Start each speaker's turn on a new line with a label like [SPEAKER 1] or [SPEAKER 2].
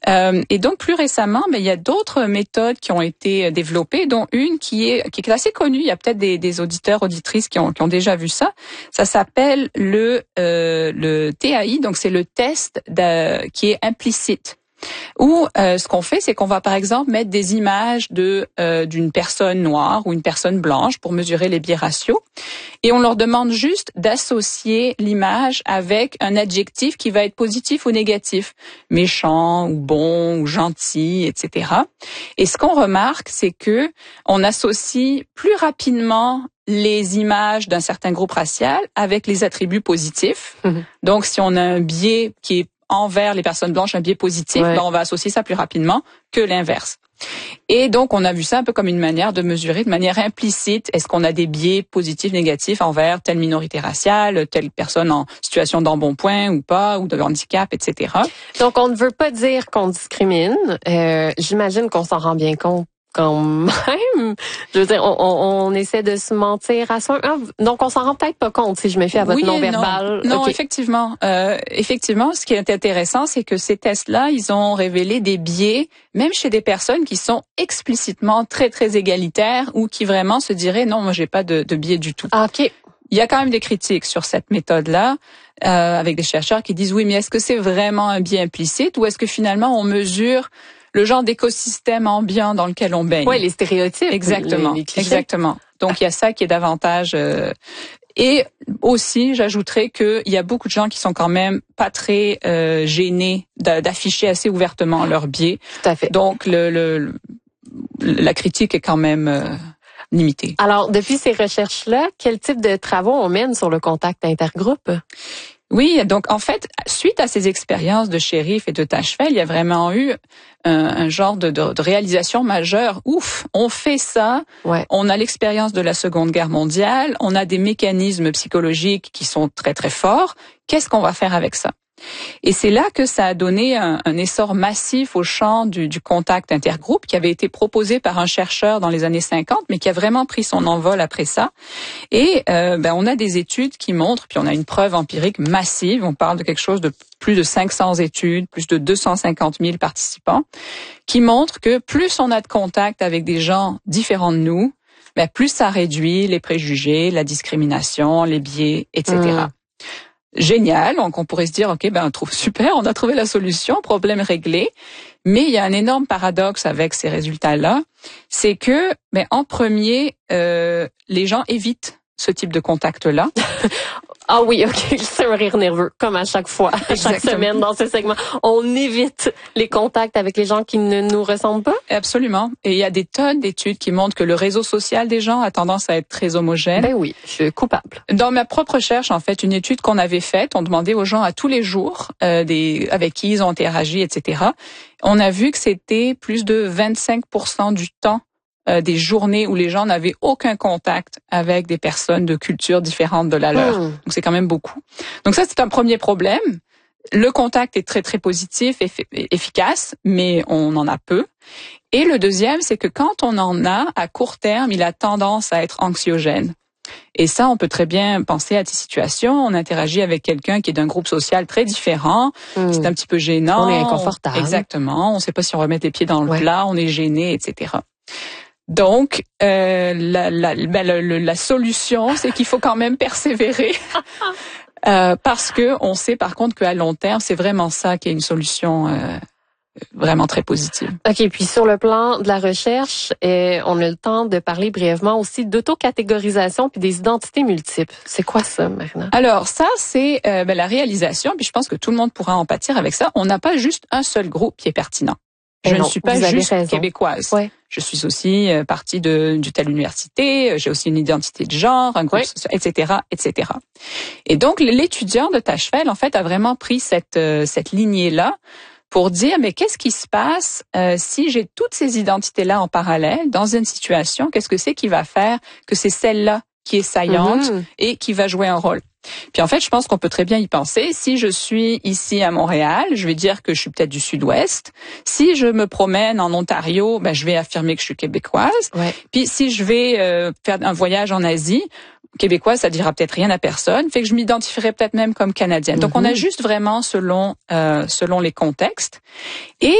[SPEAKER 1] Et donc plus récemment, il y a d'autres méthodes qui ont été développées, dont une qui est assez connue. Il y a peut-être des auditeurs, auditrices qui ont déjà vu ça. Ça s'appelle le TAI, donc c'est le test qui est implicite. Où ce qu'on fait, c'est qu'on va par exemple mettre des images d'une personne noire ou une personne blanche pour mesurer les biais raciaux, et on leur demande juste d'associer l'image avec un adjectif qui va être positif ou négatif, méchant ou bon ou gentil, etc. Et ce qu'on remarque, c'est que on associe plus rapidement les images d'un certain groupe racial avec les attributs positifs. Donc, si on a un biais qui est envers les personnes blanches, un biais positif, on va associer ça plus rapidement que l'inverse. Et donc, on a vu ça un peu comme une manière de mesurer de manière implicite, est-ce qu'on a des biais positifs, négatifs envers telle minorité raciale, telle personne en situation d'embonpoint ou pas, ou de handicap, etc.
[SPEAKER 2] Donc, on ne veut pas dire qu'on discrimine. J'imagine qu'on s'en rend bien compte quand même. Je veux dire, on essaie de se mentir à soi. Donc, on s'en rend peut-être pas compte si je me fie à votre non-verbal.
[SPEAKER 1] Non, okay. Effectivement. Effectivement, ce qui est intéressant, c'est que ces tests-là, ils ont révélé des biais, même chez des personnes qui sont explicitement très, très égalitaires ou qui vraiment se diraient, non, moi, j'ai pas de biais du tout.
[SPEAKER 2] Ah, OK.
[SPEAKER 1] Il y a quand même des critiques sur cette méthode-là, avec des chercheurs qui disent, oui, mais est-ce que c'est vraiment un biais implicite ou est-ce que finalement, on mesure le genre d'écosystème ambiant dans lequel on baigne.
[SPEAKER 2] Oui, les stéréotypes.
[SPEAKER 1] Exactement,
[SPEAKER 2] les
[SPEAKER 1] exactement. Donc, il y a ça qui est davantage... Et aussi, j'ajouterais qu'il y a beaucoup de gens qui sont quand même pas très gênés d'afficher assez ouvertement leur biais.
[SPEAKER 2] Tout à fait.
[SPEAKER 1] Donc, la critique est quand même... limitée.
[SPEAKER 2] Alors, depuis ces recherches-là, quel type de travaux on mène sur le contact intergroupe?
[SPEAKER 1] Oui, donc en fait, suite à ces expériences de Sheriff et de Tachfel, il y a vraiment eu un genre de réalisation majeure. Ouf, on fait ça, on a l'expérience de la Seconde Guerre mondiale, on a des mécanismes psychologiques qui sont très très forts. Qu'est-ce qu'on va faire avec ça? Et c'est là que ça a donné un essor massif au champ du contact intergroupe qui avait été proposé par un chercheur dans les années 50, mais qui a vraiment pris son envol après ça. Et on a des études qui montrent, puis on a une preuve empirique massive, on parle de quelque chose de plus de 500 études, plus de 250 000 participants, qui montrent que plus on a de contact avec des gens différents de nous, plus ça réduit les préjugés, la discrimination, les biais, etc. Génial, donc on pourrait se dire, ok, super, on a trouvé la solution, problème réglé. Mais il y a un énorme paradoxe avec ces résultats-là, c'est que, en premier, les gens évitent ce type de contact-là.
[SPEAKER 2] Ah oui, ok, c'est un rire nerveux, comme à chaque fois, chaque semaine dans ce segment. On évite les contacts avec les gens qui ne nous ressemblent pas?
[SPEAKER 1] Absolument. Et il y a des tonnes d'études qui montrent que le réseau social des gens a tendance à être très homogène.
[SPEAKER 2] Ben oui, je suis coupable.
[SPEAKER 1] Dans ma propre recherche, en fait, une étude qu'on avait faite, on demandait aux gens à tous les jours avec qui ils ont interagi, etc. On a vu que c'était plus de 25% du temps des journées où les gens n'avaient aucun contact avec des personnes de cultures différentes de la leur. Donc, c'est quand même beaucoup. Donc, ça, c'est un premier problème. Le contact est très, très positif, efficace, mais on en a peu. Et le deuxième, c'est que quand on en a, à court terme, il a tendance à être anxiogène. Et ça, on peut très bien penser à des situations. On interagit avec quelqu'un qui est d'un groupe social très différent. C'est un petit peu gênant.
[SPEAKER 2] On est inconfortable.
[SPEAKER 1] Exactement. On ne sait pas si on remet les pieds dans le plat. On est gêné, etc. Donc, la solution, c'est qu'il faut quand même persévérer. Parce que on sait par contre qu'à long terme, c'est vraiment ça qui est une solution vraiment très positive.
[SPEAKER 2] OK, puis sur le plan de la recherche, on a le temps de parler brièvement aussi d'autocatégorisation puis des identités multiples. C'est quoi ça, Marina?
[SPEAKER 1] Alors ça, c'est la réalisation, puis je pense que tout le monde pourra en pâtir avec ça. On n'a pas juste un seul groupe qui est pertinent. Je ne suis pas juste québécoise. Ouais. Je suis aussi partie de telle université, j'ai aussi une identité de genre, un groupe social, etc., etc. Et donc, l'étudiant de Tachfel, en fait, a vraiment pris cette lignée-là pour dire, mais qu'est-ce qui se passe si j'ai toutes ces identités-là en parallèle dans une situation? Qu'est-ce que c'est qui va faire que c'est celle-là qui est saillante et qui va jouer un rôle? Puis en fait, je pense qu'on peut très bien y penser. Si je suis ici à Montréal, je vais dire que je suis peut-être du Sud-Ouest. Si je me promène en Ontario, je vais affirmer que je suis québécoise. Ouais. Puis si je vais faire un voyage en Asie, québécoise, ça dira peut-être rien à personne. Fait que je m'identifierai peut-être même comme canadienne. Donc on ajuste vraiment selon les contextes. Et